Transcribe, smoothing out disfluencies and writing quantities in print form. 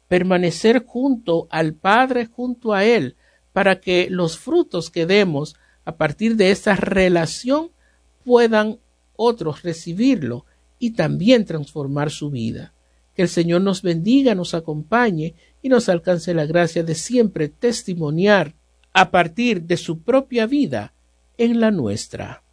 permanecer junto al Padre, junto a Él, para que los frutos que demos a partir de esa relación puedan otros recibirlo y también transformar su vida. Que el Señor nos bendiga, nos acompañe y nos alcance la gracia de siempre testimoniar a partir de su propia vida en la nuestra.